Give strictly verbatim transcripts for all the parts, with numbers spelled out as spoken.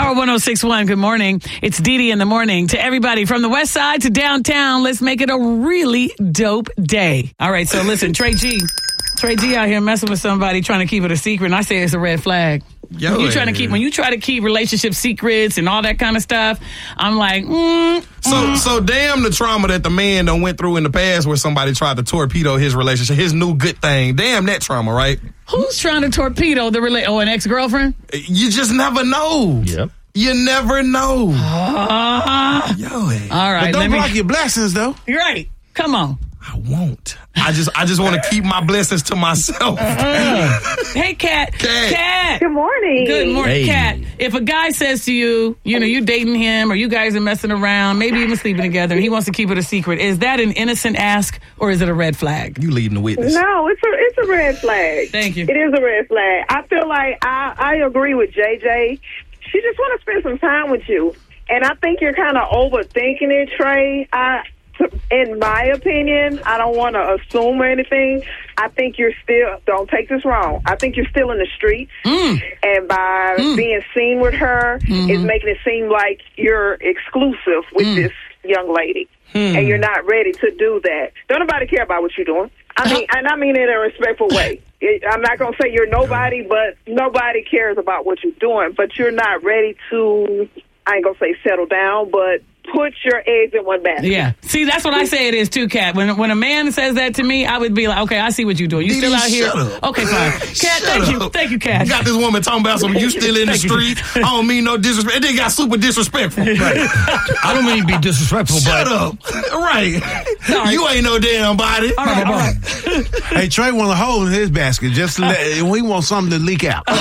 Power one oh six point one, good morning. It's Dee Dee in the morning. To everybody from the west side to downtown, let's make it a really dope day. All right, so listen, Trey G. Trey G out here messing with somebody trying to keep it a secret, and I say it's a red flag. Yo, when you trying to keep when you try to keep relationship secrets and all that kind of stuff, I'm like, mm, So, mm. so damn the trauma that the man done went through in the past where somebody tried to torpedo his relationship, his new good thing. Damn that trauma, right? Who's trying to torpedo the rela- Oh, an ex-girlfriend? You just never know. Yep. You never know. Uh, Yo, all right. But don't let me, block your blessings, though. You're right. Come on. I won't. I just, I just want to keep my blessings to myself. Uh, hey, Kat. Kat. Kat. Good morning. Good morning, Hey. Kat. If a guy says to you, you know, you're dating him or you guys are messing around, maybe even sleeping together, and he wants to keep it a secret, is that an innocent ask or is it a red flag? You leading the witness. No, it's a it's a red flag. Thank you. It is a red flag. I feel like I, I agree with J J. She just want to spend some time with you. And I think you're kind of overthinking it, Trey. I, in my opinion, I don't want to assume anything. I think you're still, don't take this wrong, I think you're still in the streets. Mm. And by Mm. being seen with her Mm-hmm. is making it seem like you're exclusive with Mm. this young lady. And you're not ready to do that. Don't nobody care about what you're doing. I mean, and I mean it in a respectful way. It, I'm not going to say you're nobody, but nobody cares about what you're doing. But you're not ready to, I ain't going to say settle down, but put your eggs in one basket. Yeah. See, that's what I say it is too, Kat. When when a man says that to me, I would be like, okay, I see what you're doing. You Dee still Dee, out here? shut up. Okay, fine. Kat, Shut thank you. up. Thank you, Kat. You got this woman talking about something. You still in the Thank you. street. I don't mean no disrespect. It did got super disrespectful. Right. I don't mean to be disrespectful, Shut but up. Right. Sorry. You ain't no damn body. All right, all right. Hey, Trey want a hole in his basket. Just to let, we want something to leak out. All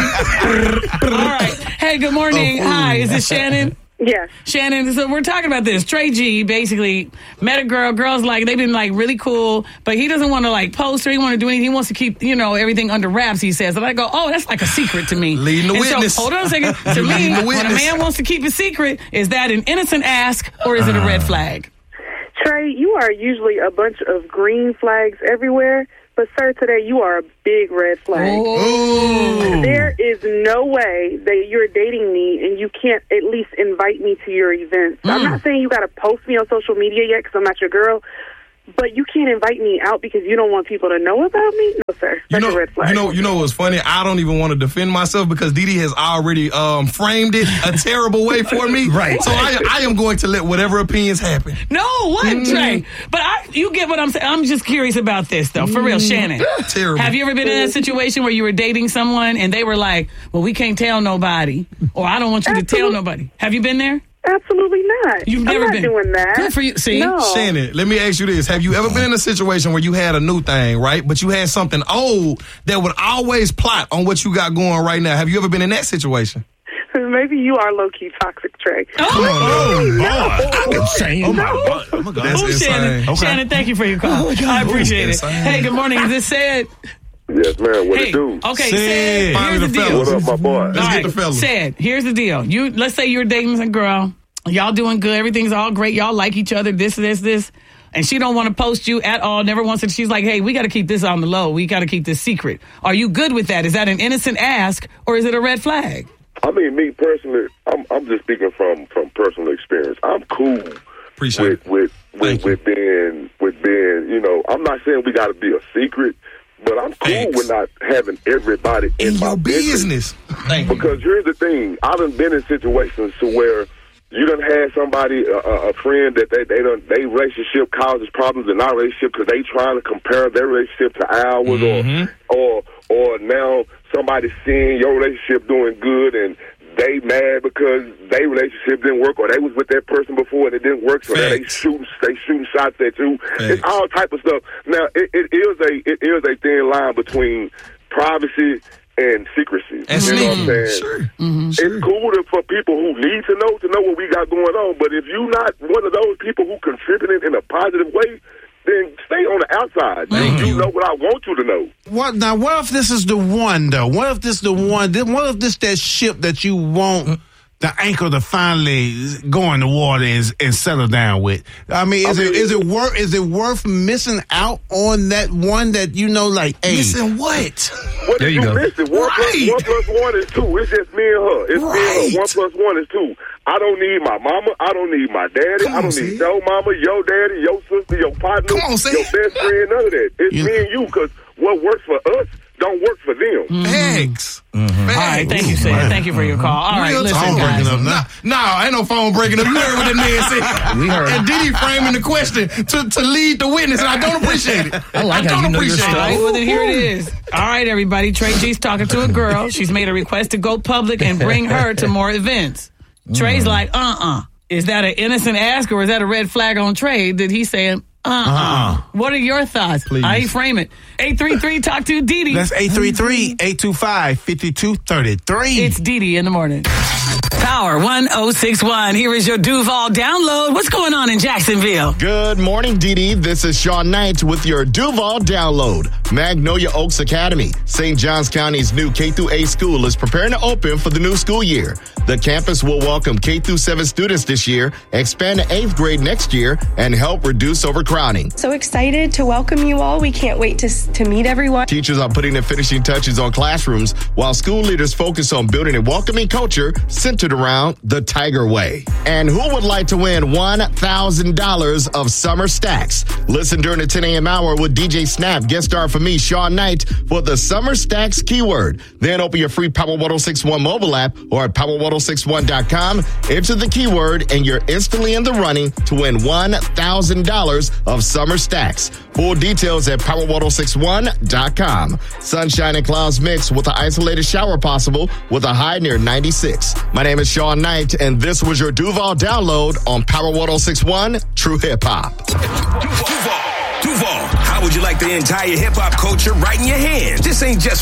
right. Hey, good morning. Oh, Hi, is this Shannon? Yes. Shannon, so we're talking about this. Trey G basically met a girl. Girls like, they've been like really cool, but he doesn't want to like post or he want to do anything. He wants to keep, you know, everything under wraps, he says. And I go, oh, that's like a secret to me. Leading the And so, witness. hold on a second. To You're me, leading the when a witness. man wants to keep a secret, is that an innocent ask or is it a red flag? Trey, you are usually a bunch of green flags everywhere, but sir, today you are a big red flag. Oh. There is no way that you're dating me and you can't at least invite me to your events. I'm Mm. not saying you got to post me on social media yet because I'm not your girl, but you can't invite me out because you don't want people to know about me? No, sir. You That's know, a red flag. you know, you know what's funny? I don't even want to defend myself because Dee Dee has already um, framed it a terrible way for me. Right. So I, I am going to let whatever opinions happen. No, what, Mm. Trey? But I, you get what I'm saying. I'm just curious about this, though. For real, Shannon. Terrible. Have you ever been in that situation where you were dating someone and they were like, well, we can't tell nobody, or I don't want you to tell Absolutely. nobody? Have you been there? Absolutely not. You've I'm never not been. doing that. Good for you. See? No. Shannon, let me ask you this. Have you ever been in a situation where you had a new thing, right? But you had something old that would always plot on what you got going right now? Have you ever been in that situation? Maybe you are low-key toxic, Trey. Oh, I've been saying, Oh, my God. Oh, my God. That's oh, insane. Shannon. Okay. Shannon, thank you for your call. I appreciate it. Insane. Hey, good morning. Is this Sid? Yes, man. What Hey, it do? okay, Sid. Sid, Finally here's the the deal. fellas. What up, my boy? Let's All get right, the fellas. Sid, here's the deal. You let's say you're dating a girl, y'all doing good, everything's all great, y'all like each other, this, this, this, and she don't want to post you at all, never wants to. She's like, hey, we got to keep this on the low. We got to keep this secret. Are you good with that? Is that an innocent ask or is it a red flag? I mean, me personally, I'm I'm just speaking from, from personal experience. I'm cool Appreciate with it. with Thank with, with being with being. You know, I'm not saying we got to be a secret, but I'm cool Thanks. with not having everybody in, In my your business. Thank you. Because here's the thing: I done been in situations to where you done had somebody, a, a a friend that they they done they relationship causes problems in our relationship because they trying to compare their relationship to ours, Mhm. or or or now somebody seeing your relationship doing good and they mad because their relationship didn't work, or they was with that person before and it didn't work, so now they Facts. shoot they shooting shots at you. Facts. It's all type of stuff. Now it, it is a it is a thin line between privacy and secrecy. And you know what I'm sneaky. saying? Sure. It's cool to, for people who need to know to know what we got going on. But if you're not one of those people who contributing in a positive way, then stay on the outside. Thank you you. know what I want you to know. What now? What if this is the one though? What if this the one? What if this that ship that you want the ankle to finally go in the water and, and settle down with? I mean, is I mean, it is it worth is it worth missing out on that one that you know, like, hey, missing what? What there did you, you go. miss it? One, Right. plus, one plus one is two. It's just me and her. It's Right. me and her. One plus one is two. I don't need my mama. I don't need my daddy. Come I on, don't Sid. need your mama, your daddy, your sister, your partner, Come on, Sid. your best friend, none of that. It's Yeah. me and you, because what works for us don't work for them. Eggs. All right, thank you, Sid. Thank you for your call. All right, Real listen, talk. guys. breaking up Nah, now. nah, ain't no phone breaking up. You heard what that man said. We heard. And Diddy framing the question to, to lead the witness, and I don't appreciate it. I like how don't you know your appreciate All stuff. right, it. well, then here it is. All right, everybody. Trey G's talking to a girl. She's made a request to go public and bring her to more events. Trey's like, uh-uh. Is that an innocent ask or is that a red flag on Trey? Did he say, uh-uh? Uh-uh. What are your thoughts? Please. How you frame it? eight three three, talk to Didi. That's eight three three, eight two five, five two three three. It's Didi in the morning. Power one oh six one. Here is your Duval download. What's going on in Jacksonville? Good morning, Dee Dee. This is Sean Knight with your Duval download. Magnolia Oaks Academy, Saint Johns County's new K through eight school, is preparing to open for the new school year. The campus will welcome K through seven students this year, expand to eighth grade next year, and help reduce overcrowding. So excited to welcome you all. We can't wait to to meet everyone. Teachers are putting the finishing touches on classrooms, while school leaders focus on building a welcoming culture centered around the Tiger Way. And who would like to win one thousand dollars of summer stacks? Listen during the ten a.m. hour with D J Snap, guest star for me, Sean Knight, for the summer stacks keyword. Then open your free Power one oh six one mobile app or at power one oh six one dot com. Enter the keyword and you're instantly in the running to win one thousand dollars of summer stacks. Full details at power one oh six one dot com. Sunshine and clouds mix with an isolated shower possible with a high near ninety-six. My name is Sean Knight, and this was your Duval download on Power one oh six one True Hip Hop. Duval, Duval, how would you like the entire hip hop culture right in your hands? This ain't just